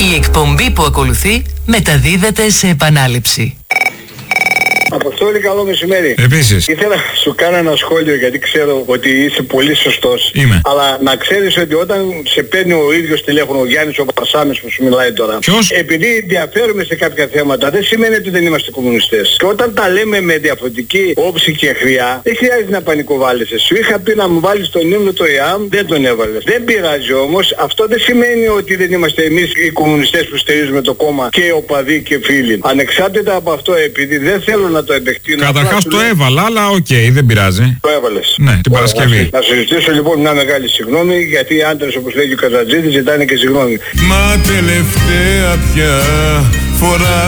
Η εκπομπή που ακολουθεί μεταδίδεται σε επανάληψη. Αποστόλη, καλό μεσημέρι. Επίσης. Ήθελα να σου κάνω ένα σχόλιο γιατί ξέρω ότι είσαι πολύ σωστός. Είμαι. Αλλά να ξέρεις ότι όταν σε παίρνει ο ίδιος τηλέφωνο ο Γιάννης ο Πασάμες που σου μιλάει τώρα. Ποιος? Επειδή ενδιαφέρομαι σε κάποια θέματα δεν σημαίνει ότι δεν είμαστε κομμουνιστές. Και όταν τα λέμε με διαφορετική όψη και χρειά δεν χρειάζεται να πανικοβάλλεσαι. Σου είχα πει να μου βάλεις τον ύμνο το ΕΑΜ, δεν τον έβαλες. Δεν πειράζει όμως, αυτό δεν σημαίνει ότι δεν είμαστε εμείς οι κομμουνιστές που στηρίζουμε το κόμμα και οι οπαδοί και φίλοι. Ανεξάρτητα από αυτό, επειδή δεν θέλω να το επεκτείνω. Καταρχάς το έβαλα, αλλά οκ, δεν πειράζει. Το έβαλες. Ναι, την Παρασκευή. Να σου ζητήσω λοιπόν μια μεγάλη συγγνώμη, γιατί οι άντρες, όπως λέγει ο Καζατζίδης, ζητάνε και συγγνώμη. Μα τελευταία πια φορά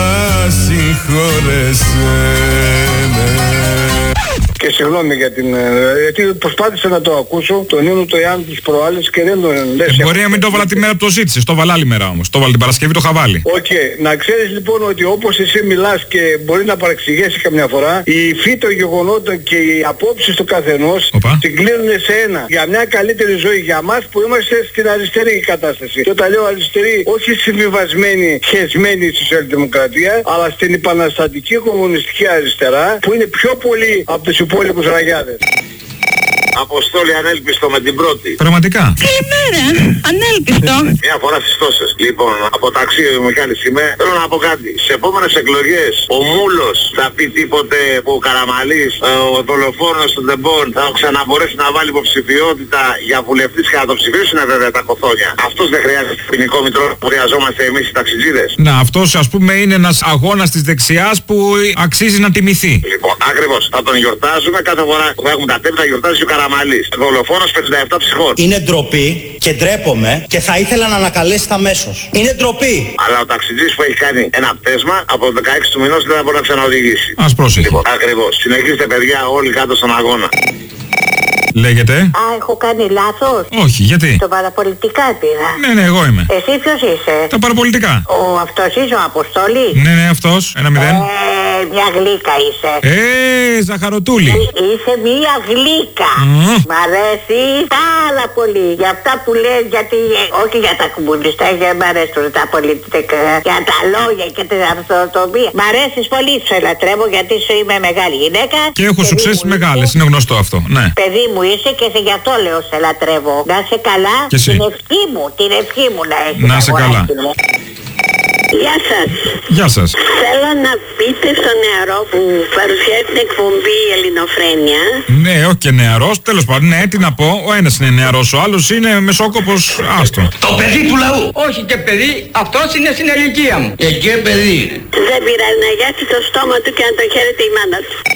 συγχώρεσέ με. Και συγγνώμη για την... γιατί προσπάθησα να το ακούσω, τον ύμνο το Ιάννη της προάλλες και δεν τον λες. Μπορεί να μην το έβαλα τη μέρα που το ζήτησες, το έβαλα άλλη μέρα όμως. Το έβαλα την Παρασκευή, το είχα βάλει. Οκ. Να ξέρεις λοιπόν ότι όπως εσύ μιλάς και μπορεί να παρεξηγήσει καμιά φορά, η υφή των γεγονότων και οι απόψεις του καθενός συγκλίνουν σε ένα. Για μια καλύτερη ζωή για μας που είμαστε στην αριστερή κατάσταση. Και όταν λέω αριστερή, όχι συμβιβασμένη, χεσμένη στη σοσιαλδημοκρατία, αλλά στην επαναστατική κομμουνιστική αριστερά, που είναι πιο πολύ από τους υπόλοιπους ραγιάδες. Αποστόλη, ανέλπιστο με την πρώτη. Πραγματικά. Καλημέρα, ανέλπιστο. Μια φορά στις τόσες. Λοιπόν, από ταξί Μιχάλης είμαι. Θέλω να πω κάτι. Σε επόμενες εκλογές ο Μούλος θα πει τίποτε που ο Καραμαλής, ο δολοφόνος των Ντεμπών θα ξαναμπορέσει να βάλει υποψηφιότητα για βουλευτής και να το ψηφίσουν βέβαια τα κοθόνια. Αυτός δεν χρειάζεται ποινικό μητρό που χρειαζόμαστε εμείς οι ταξιτζίδες. Να, αυτός ας πούμε είναι ένας αγώνας της δεξιάς που αξίζει να τιμηθεί. Λοιπόν, ακριβώς. Θα τον γιορτάζουμε κάθε φορά που έχουμε τα τέμπη, θα γιορτάζει και ο Καραμαλής. Δολοφόνος 57 ψυχών. Είναι ντροπή και ντρέπομαι και θα ήθελα να ανακαλέσετε αμέσως. Είναι ντροπή. Αλλά ο ταξιτζής που έχει κάνει ένα πτέσμα από το 16 του μηνός δεν θα μπορεί να ξαναοδηγήσει. Ας πρόσεχε. Λοιπόν, ακριβώς. Συνεχίστε παιδιά όλοι κάτω στον αγώνα. Λέγεται. Α, έχω κάνει λάθος. Όχι, γιατί? Το παραπολιτικά πήρα. Ναι, εγώ είμαι. Εσύ ποιος είσαι? Τα παραπολιτικά. Αυτός είσαι ο Αποστόλης? Ναι, αυτός. 1-0. Μια γλύκα είσαι. Ζαχαροτούλη. Είσαι μια γλύκα. Μ' αρέσει πάρα πολύ. Για αυτά που λες, γιατί όχι για τα κομμουνιστά, γιατί μ' αρέσουν τα πολιτικά, για τα λόγια και την αυτοτομία. Μ' αρέσεις πολύ, σε λατρεύω γιατί σου είμαι μεγάλη γυναίκα. Και έχω σουξές μεγάλες, είναι γνωστό αυτό, ναι. Παιδί μου είσαι και γι' αυτό λέω σε λατρεύω. Να είσαι καλά. Και εσύ. Την ευχή μου να έχεις. Να είσαι καλά. Γεια σας. Γεια σας. Θέλω να πείτε στον νεαρό που παρουσιάζει την εκπομπή Ελληνοφρένεια. Ναι, όχι και νεαρός, τέλος πάντων, ναι, τι να πω. Ο ένας είναι νεαρός, ο άλλος είναι μεσόκοπος, άστο. Το παιδί του λαού. Όχι και παιδί, αυτός είναι στην ηλικία μου. Και παιδί είναι. Δεν πειράζει, να γιάσει το στόμα του και να το χαίρεται η μάνα του.